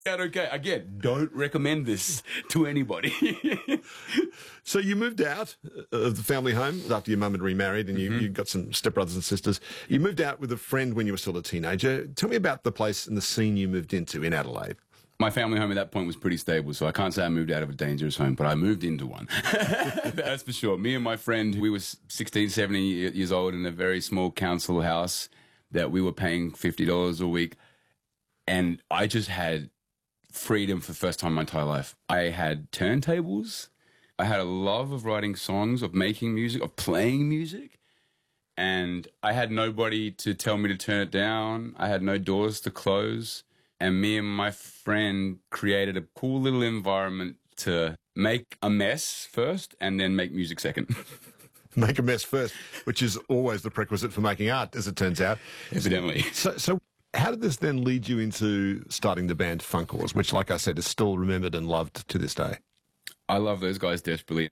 Okay, again, don't recommend this to anybody. So you moved out of the family home after your mum had remarried and you got some stepbrothers and sisters. You moved out with a friend when you were still a teenager. Tell me about the place and the scene you moved into in Adelaide. My family home at that point was pretty stable, so I can't say I moved out of a dangerous home, but I moved into one. That's for sure. Me and my friend, we were 16, 17 years old in a very small council house that we were paying $50 a week. And I just had freedom for the first time in my entire life. I had turntables. I had a love of writing songs, of making music, of playing music. And I had nobody to tell me to turn it down. I had no doors to close. And me and my friend created a cool little environment to make a mess first and then make music second. Make a mess first, which is always the prerequisite for making art, as it turns out. Evidently. So how did this then lead you into starting the band Funkors, which, like I said, is still remembered and loved to this day? I love those guys desperately.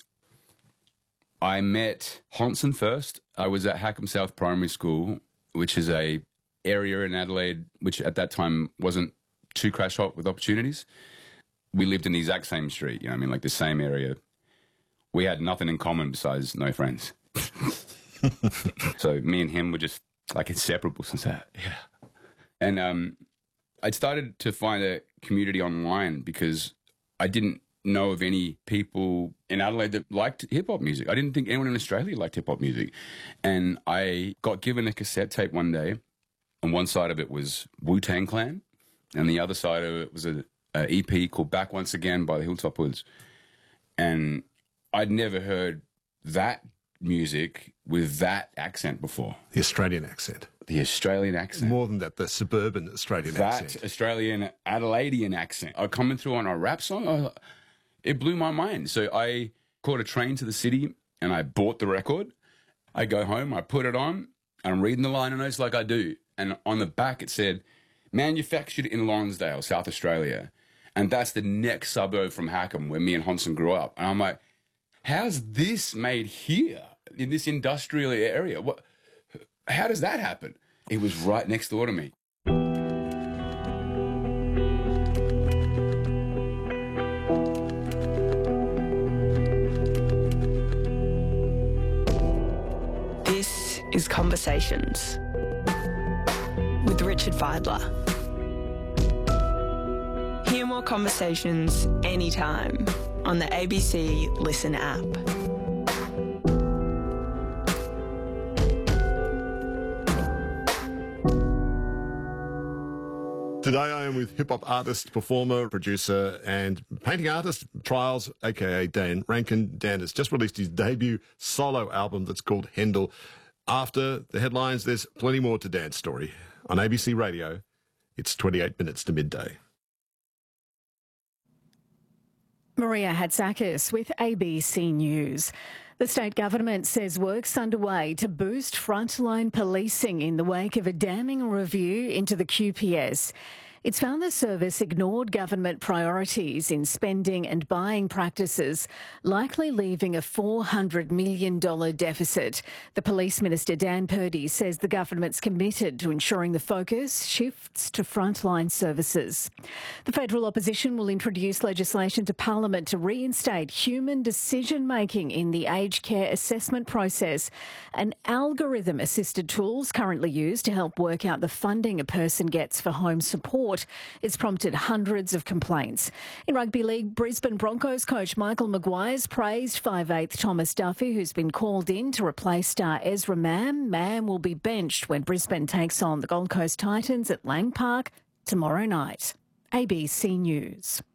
I met Honson first. I was at Hackham South Primary School, which is a area in Adelaide which at that time wasn't too crash hot with opportunities. We lived in the exact same street, like the same area. We had nothing in common besides no friends. So me and him were just like inseparable since that. Yeah. And I'd started to find a community online because I didn't know of any people in Adelaide that liked hip-hop music. I didn't think anyone in Australia liked hip-hop music. And I got given a cassette tape one day, and one side of it was Wu-Tang Clan, and the other side of it was a EP called Back Once Again by the Hilltop Hoods. And I'd never heard that music with that accent before. The Australian accent. The Australian accent. More than that, the suburban Australian accent. That Australian Adelaidean accent. Coming through on a rap song, it blew my mind. So I caught a train to the city and I bought the record. I go home, I put it on, and I'm reading the liner notes like I do. And on the back it said, manufactured in Lonsdale, South Australia. And that's the next suburb from Hackham where me and Honson grew up. And I'm like, how's this made here in this industrial area? How does that happen? It was right next door to me. This is Conversations with Richard Fidler. Hear more conversations anytime on the ABC Listen app. Today I am with hip-hop artist, performer, producer and painting artist, Trials, a.k.a. Dan Rankin. Dan has just released his debut solo album that's called Hendel. After the headlines, there's plenty more to Dan's story. On ABC Radio, it's 28 minutes to midday. Maria Hatzakis with ABC News. The state government says work's underway to boost frontline policing in the wake of a damning review into the QPS. It's found the service ignored government priorities in spending and buying practices, likely leaving a $400 million deficit. The Police Minister, Dan Purdy, says the government's committed to ensuring the focus shifts to frontline services. The federal opposition will introduce legislation to Parliament to reinstate human decision-making in the aged care assessment process. An algorithm-assisted tool is currently used to help work out the funding a person gets for home support. It's prompted hundreds of complaints. In rugby league, Brisbane Broncos coach Michael Maguire's praised 5'8" Thomas Duffy, who's been called in to replace star Ezra Mam. Mam will be benched when Brisbane takes on the Gold Coast Titans at Lang Park tomorrow night. ABC News.